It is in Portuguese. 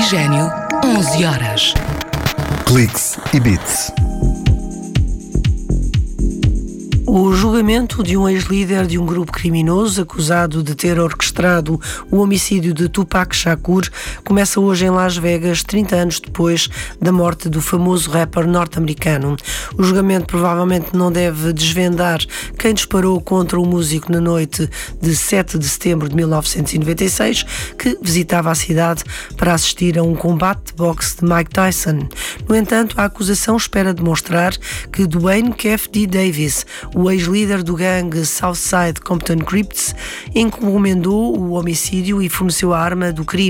Oxigênio, 11 horas. Cliques e Beats. O julgamento de um ex-líder de um grupo criminoso acusado de ter orquestrado o homicídio de Tupac Shakur começa hoje em Las Vegas, 30 anos depois da morte do famoso rapper norte-americano. O julgamento provavelmente não deve desvendar quem disparou contra o músico na noite de 7 de setembro de 1996, que visitava a cidade para assistir a um combate de boxe de Mike Tyson. No entanto, a acusação espera demonstrar que Duane Keffe D. Davis, o ex-líder do gangue Southside Compton Crips, encomendou o homicídio e forneceu a arma do crime.